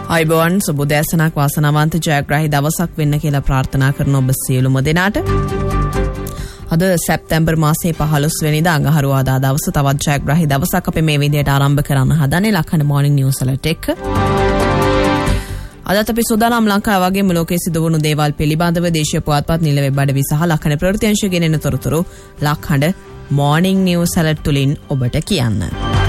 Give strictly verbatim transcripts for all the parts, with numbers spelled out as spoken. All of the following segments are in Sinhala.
අයිබෝන් සුබෝදෑසනක් වාසනාවන්ත ජයග්‍රාහී දවසක් වෙන්න කියලා ප්‍රාර්ථනා කරන ඔබ සියලුම දෙනාට. අද සැප්තැම්බර් මාසයේ පහළොස් වෙනිදා අඟහරුවාදා දවස තවත් ජයග්‍රාහී දවසක් අපි මේ විදිහට ආරම්භ කරන්න හදන්නේ ලක්හඬ මොර්නිං නිවුස් අලර්ට් එක. අදත් අපි සූදානම් ලංකාව වගේම ලෝකයේ සිදුවුණු දේවල් පිළිබඳව දේශීය පුවත්පත් නිල වෙබ් අඩවි සහ ලක්හඬ ප්‍රවෘත්තිංශ ගෙනෙන තොරතුරු ලක්හඬ මොර්නිං නිවුස් අලර්ට් තුලින් ඔබට කියන්න.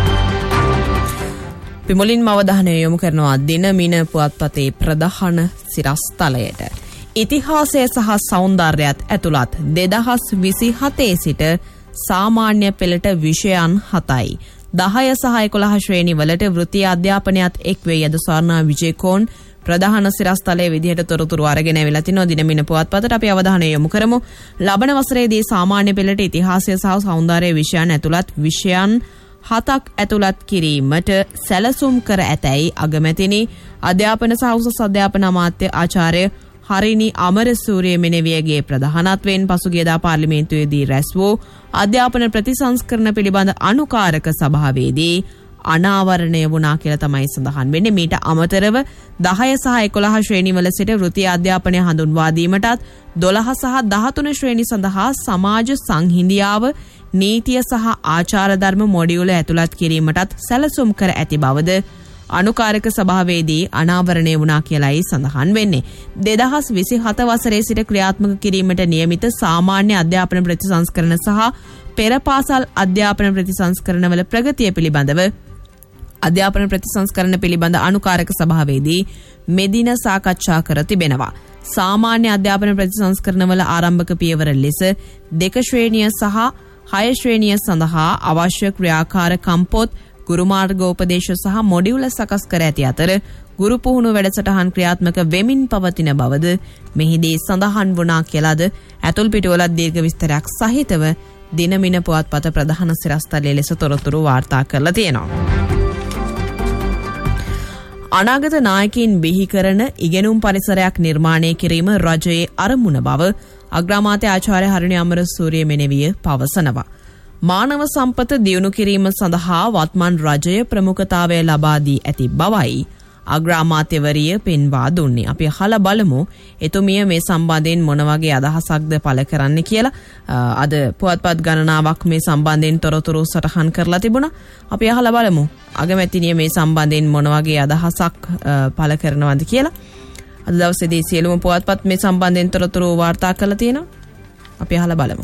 පිමුලින් අවධානය යොමු කරනවා දිනමින පුවත්පතේ ප්‍රධාන සිරස්තලයට. ඉතිහාසය සහ සෞන්දර්යයත් ඇතුළත් දෙදහස් විසිහතේ සිට සාමාන්‍ය පෙළට විෂයන් හතයි. දහය සහ එකොළහ ශ්‍රේණිවලට වෘත්තීය අධ්‍යාපනයත් එක් වේ යද ස්වර්ණා විජේකෝන් ප්‍රධාන සිරස්තලයේ විදිහට තොරතුරු අරගෙන ඇවිල්ලා තිනවා දිනමින පුවත්පතට. අපි අවධානය යොමු කරමු. ලබන වසරේදී සාමාන්‍ය පෙළට ඉතිහාසය සහ සෞන්දර්ය විෂයන් ඇතුළත් විෂයන් හතක් ඇතුළත් කිරීමට සැලසුම් කර ඇතැයි අගමැතිනි අධ්‍යාපන සහ උසස් අධ්‍යාපන අමාත්‍ය ආචාර්ය හරිනි අමරසූරිය මෙනෙවියගේ ප්‍රධානත්වයෙන් පසුගියදා පාර්ලිමේන්තුවේදී රැස් වූ අධ්‍යාපන ප්‍රතිසංස්කරණ පිළිබඳ අනුකාරක සභාවේදී අනාවරණය වුණා කියලා තමයි සඳහන් වෙන්නේ. මීට අමතරව දහය සහ එකොළහ ශ්‍රේණිවල සිට වෘත්තීය අධ්‍යාපනය හඳුන්වා දීමටත් දොළහ සහ දහතුන ශ්‍රේණි සඳහා සමාජ සංහිඳියාව නීතිය සහ ආචාර ධර්ම මොඩියුල ඇතුළත් කිරීමටත් සැලසුම් කර ඇති බවද අනුකාරක සභාවේදී අනාවරණය වුණා කියලායි සඳහන් වෙන්නේ. දෙදහස් විසිහත වසරේ සිට ක්‍රියාත්මක කිරීමට නියමිත සාමාන්‍ය අධ්‍යාපන ප්‍රතිසංස්කරණ සහ පෙර පාසල් අධ්‍යාපන ප්‍රතිසංස්කරණවල ප්‍රගතිය පිළිබඳව අධ්‍යාපන ප්‍රතිසංස්කරණ පිළිබඳ අනුකාරක සභාවේදී මෙදින සාකච්ඡා කර තිබෙනවා. සාමාන්‍ය අධ්‍යාපන ප්‍රතිසංස්කරණවල ආරම්භක පියවර ලෙස දෙක ශ්‍රේණිය සහ හය ශ්‍රේණිය සඳහා අවශ්‍ය ක්‍රියාකාර කම්පොත් ගුරු මාර්ගෝපදේශ සහ මොඩියුල සකස් කර ඇති අතර ගුරු පුහුණු වැඩසටහන් ක්‍රියාත්මක වෙමින් පවතින බවද මෙහිදී සඳහන් වුණා කියලාද ඇතුල් පිටුවලත් දීර්ඝ විස්තරයක් සහිතව දිනමින පුවත්පත ප්‍රධාන සිරස්තලයේ ලෙස තොරතුරු වාර්තා කරලා තියෙනවා. අනාගත නායකයින් බිහි කරන ඉගෙනුම් පරිසරයක් නිර්මාණය කිරීම රජයේ අරමුණ බව අග්‍රාමාත්‍ය ආචාර්ය හරිනි අමරසූරිය මෙනෙවිය පවසනවා. මානව සම්පත දියුණු කිරීම සඳහා වත්මන් රජය ප්‍රමුඛතාවය ලබා දී ඇති බවයි අග්‍රාමාත්‍යවරිය පෙන්වා දුන්නේ. අපි අහලා බලමු එතුමිය මේ සම්බන්ධයෙන් මොන වගේ අදහසක්ද පළ කරන්න කියලා. අද පුවත්පත් ගණනාවක් මේ සම්බන්ධයෙන් තොරතුරු සටහන් කරලා තිබුණා. අපි අහලා බලමු අගමැතිනිය මේ සම්බන්ධයෙන් මොන වගේ අදහසක් පළ කරනවද කියලා. අද දවසේදී සියලුම පුවත්පත් මේ සම්බන්ධයෙන් තොරතුරු වාර්තා කරලා තියෙනවා. අපි අහලා බලමු.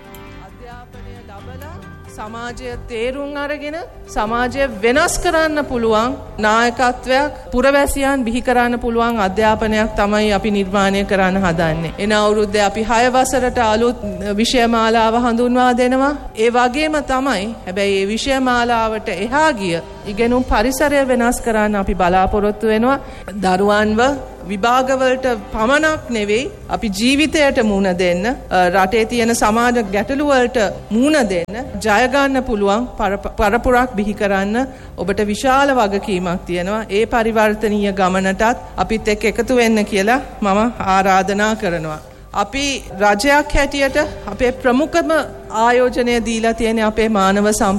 සමාජය තේරුම් අරගෙන සමාජය වෙනස් කරන්න පුළුවන් නායකත්වයක් පුරවැසියන් බිහි කරන්න පුළුවන් අධ්‍යාපනයක් තමයි අපි නිර්මාණය කරන්න හදන්නේ. එන අවුරුද්දේ අපි හය වසරට අලුත් විෂය මාලාව හඳුන්වා දෙනවා. ඒ වගේම තමයි හැබැයි මේ විෂය මාලාවට එහා ගිය ඉගෙනුම් පරිසරය වෙනස් කරන්න අපි බලාපොරොත්තු වෙනවා. දරුවන්ව විභාගවලට පමණක් නෙවෙයි අපි ජීවිතයට මුහුණ දෙන්න රටේ තියෙන සමාජ ගැටලු වලට මුහුණ දෙන්න ජය ගන්න පුළුවන් පරපුරක් බිහි කරන්න ඔබට විශාල වගකීමක් තියෙනවා. ඒ පරිවර්තනීය ගමනටත් අපිත් එක්ක එකතු වෙන්න කියලා මම ආරාධනා කරනවා. අපි රජයක් හැටියට අපේ ප්‍රමුඛම ආයෝජනය දීලා තියෙන අපේ මානව